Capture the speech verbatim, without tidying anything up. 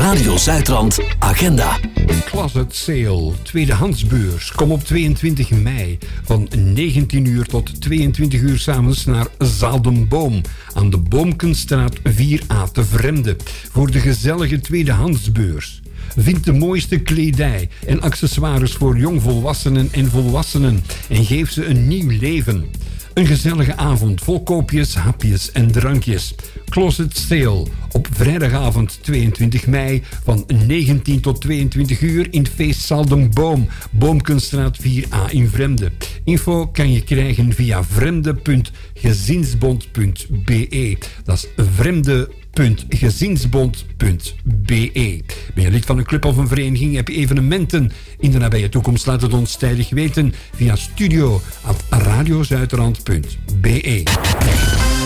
Radio Zuidrand Agenda. Closet Sale, tweedehandsbeurs. Kom op tweeëntwintig mei van negentien uur tot tweeëntwintig uur 's avonds naar Zaal den Boom aan de Boomkenstraat vier A te Vremde voor de gezellige tweedehandsbeurs. Vind de mooiste kledij en accessoires voor jongvolwassenen en volwassenen en geef ze een nieuw leven. Een gezellige avond vol koopjes, hapjes en drankjes. Closet Sale op vrijdagavond tweeëntwintig mei van negentien tot tweeëntwintig uur in feestzaal Den Boom, Boomkenstraat vier A in Vremde. Info kan je krijgen via vremde punt gezinsbond punt be. Dat is vremde punt gezinsbond punt be. Ben je lid van een club of een vereniging? Heb je evenementen in de nabije toekomst? Laat het ons tijdig weten via studio at radiozuiderland punt be.